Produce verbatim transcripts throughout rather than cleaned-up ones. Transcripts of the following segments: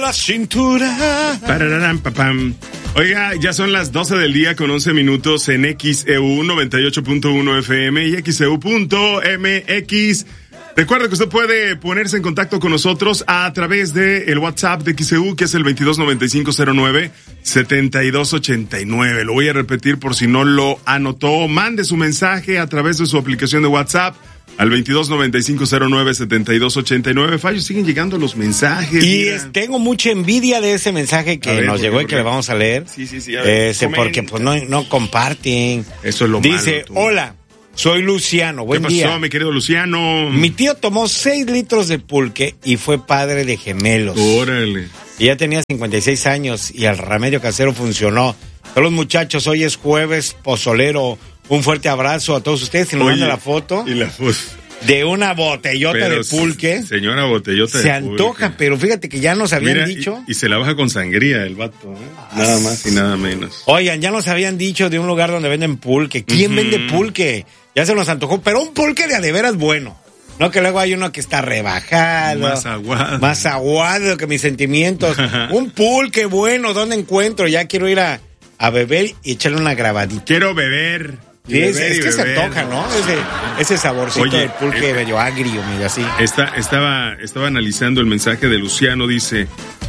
La cintura. Pararán, papam. Oiga, ya son las doce del día con once minutos en X E U noventa y ocho punto uno F M y X E U punto M X. Recuerda que usted puede ponerse en contacto con nosotros a través de el WhatsApp de X E U, que es el veintidós noventa y cinco cero nueve setenta y dos ochenta y nueve. Lo voy a repetir por si no lo anotó. Mande su mensaje a través de su aplicación de WhatsApp al veintidós noventa y cinco cero nueve setenta y dos ochenta y nueve. Fallo, siguen llegando los mensajes. Y es, tengo mucha envidia de ese mensaje que ver, nos llegó y que le vamos a leer. Sí, sí, sí. A ver, ese, porque pues no, no comparten. Eso es lo Dice, malo, hola, soy Luciano, buen día. ¿Qué pasó, día. mi querido Luciano? Mi tío tomó seis litros de pulque y fue padre de gemelos. Órale. Y ya tenía cincuenta y seis años y el remedio casero funcionó. Todos los muchachos, hoy es jueves pozolero. Un fuerte abrazo a todos ustedes. Se nos manda la foto. Y la foto. De una botellota pero, de pulque. Señora botellota se de antoja, pulque. Se antoja, pero fíjate que ya nos habían Mira, dicho. Y, y se la baja con sangría el vato, ¿eh? Nada más y nada menos. Oigan, ya nos habían dicho de un lugar donde venden pulque. ¿Quién uh-huh. vende pulque? Ya se nos antojó, pero un pulque de a de veras bueno. No que luego hay uno que está rebajado. Más aguado. Más aguado que mis sentimientos. Un pulque bueno, ¿dónde encuentro? Ya quiero ir a, a beber y echarle una grabadita. Quiero beber. Sí, es, es que beber. Se antoja, ¿no? Ese, ese saborcito Oye, del pulque eh, medio agrio, medio así. Está, estaba, estaba analizando el mensaje de Luciano, dice,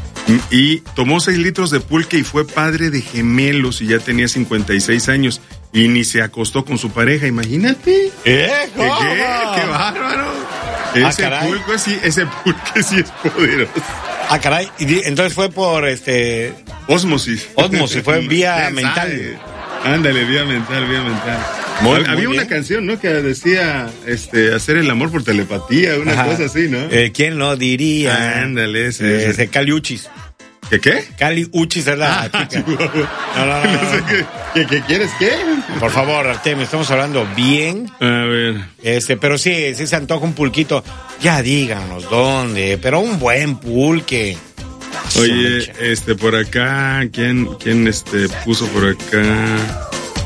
y tomó seis litros de pulque y fue padre de gemelos y ya tenía cincuenta y seis años y ni se acostó con su pareja, imagínate. ¿Eh? ¿Qué, qué? ¡Qué bárbaro! Ese, ah, pulque sí, ese pulque sí es poderoso. Ah, caray, y entonces fue por este... Ósmosis. Ósmosis, fue vía mental. Sabe? Ándale, vía mental, vía mental. Muy, Había muy una bien. canción, ¿no? Que decía, este, hacer el amor por telepatía, una Ajá. cosa así, ¿no? Eh, ¿Quién lo diría? Ah, ándale, ese. Eh, ese Cali Uchis. ¿Qué qué? Cali Uchis es la ah, chica. No, no, no, no, no sé qué, qué, qué quieres, ¿qué? Por favor, Artemio, estamos hablando bien. A ver. Este, pero sí, sí se antoja un pulquito. Ya díganos dónde, pero un buen pulque. Oye, este, por acá, ¿quién, quién, este, puso por acá?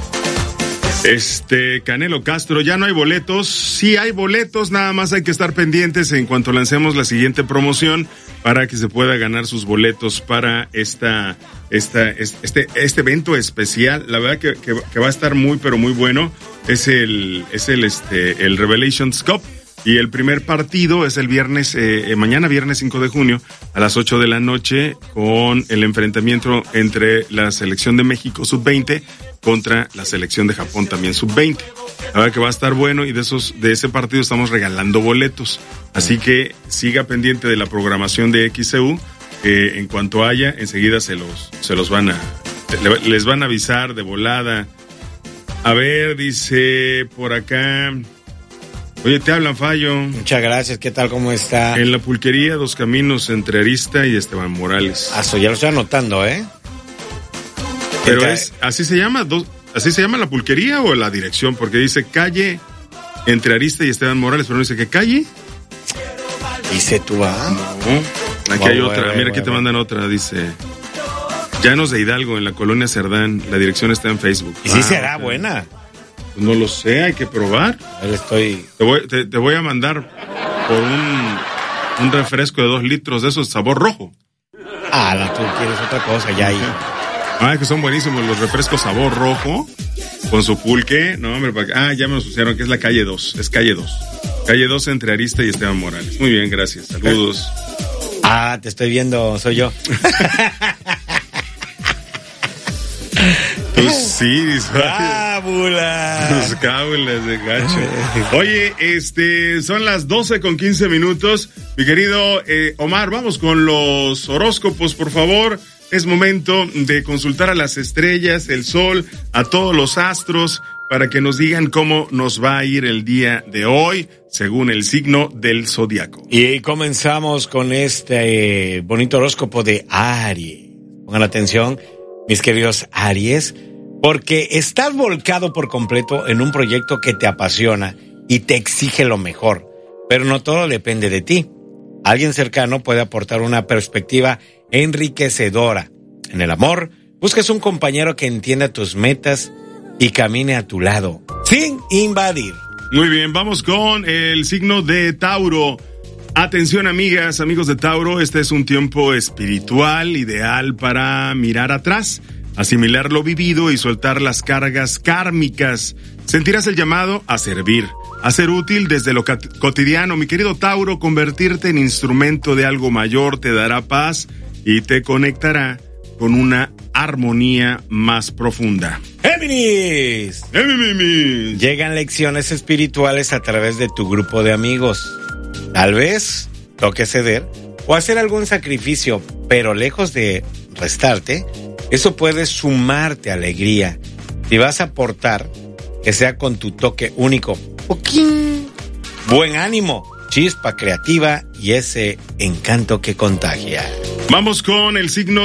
Este, Canelo Castro, ya no hay boletos. Sí hay boletos, nada más hay que estar pendientes en cuanto lancemos la siguiente promoción para que se pueda ganar sus boletos para esta, esta, este, este evento especial. La verdad que, que, que va a estar muy, pero muy bueno. Es el, es el, este, el Revelations Cup. Y el primer partido es el viernes, eh, mañana viernes cinco de junio a las ocho de la noche con el enfrentamiento entre la selección de México sub veinte contra la selección de Japón también sub veinte. La verdad que va a estar bueno y de esos de ese partido estamos regalando boletos. Así que siga pendiente de la programación de X E U. Eh, en cuanto haya, enseguida se los, se los van a, les van a avisar de volada. A ver, dice por acá... Oye, te hablan, Fallo. Muchas gracias, ¿qué tal? ¿Cómo está? En la pulquería, Dos Caminos, entre Arista y Esteban Morales. Ah, eso ya lo estoy anotando, ¿eh? Pero Entra... es, ¿así se llama? Do, ¿Así se llama la pulquería o la dirección? Porque dice calle entre Arista y Esteban Morales, pero no dice qué calle. Dice tú, ¿ah? No, aquí wow, hay otra, bueno, mira, aquí bueno. te mandan otra, dice... Llanos de Hidalgo, en la colonia Cerdán, la dirección está en Facebook. ¿Y ah, sí será okay. buena? No lo sé, hay que probar. Estoy... Te voy, te, te voy a mandar por un, un refresco de dos litros de esos sabor rojo. Ah, no, tú quieres otra cosa, ya ahí. Ah, es que son buenísimos los refrescos sabor rojo con su pulque. No, hombre, ah, ya me lo pusieron, que es la calle dos, es calle dos. Calle dos entre Arista y Esteban Morales. Muy bien, gracias, saludos. Ah, te estoy viendo, soy yo. Pues sí, cábulas. Tus cábulas de gacho. Oye, este, son las doce con quince minutos. Mi querido eh, Omar, vamos con los horóscopos, por favor. Es momento de consultar a las estrellas, el sol, a todos los astros, para que nos digan cómo nos va a ir el día de hoy, según el signo del zodiaco. Y comenzamos con este bonito horóscopo de Aries. Pongan atención, mis queridos Aries, porque estás volcado por completo en un proyecto que te apasiona y te exige lo mejor, pero no todo depende de ti. Alguien cercano puede aportar una perspectiva enriquecedora. En el amor, buscas un compañero que entienda tus metas y camine a tu lado, sin invadir. Muy bien, vamos con el signo de Tauro. Atención amigas, amigos de Tauro, este es un tiempo espiritual ideal para mirar atrás, asimilar lo vivido y soltar las cargas kármicas. Sentirás el llamado a servir, a ser útil desde lo cotidiano. Mi querido Tauro, convertirte en instrumento de algo mayor te dará paz y te conectará con una armonía más profunda. ¡Géminis! ¡Géminis! Llegan lecciones espirituales a través de tu grupo de amigos. Tal vez toque ceder o hacer algún sacrificio, pero lejos de restarte, eso puede sumarte alegría. Si vas a aportar, que sea con tu toque único. ¡Poquín! Buen ánimo, chispa creativa y ese encanto que contagia. Vamos con el signo